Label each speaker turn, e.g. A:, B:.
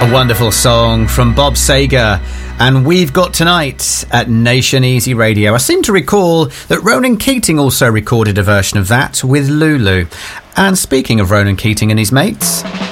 A: A wonderful song from Bob Seger, and We've Got Tonight at Nation Easy Radio. I seem to recall that Ronan Keating also recorded a version of that with Lulu. And speaking of Ronan Keating and his mates,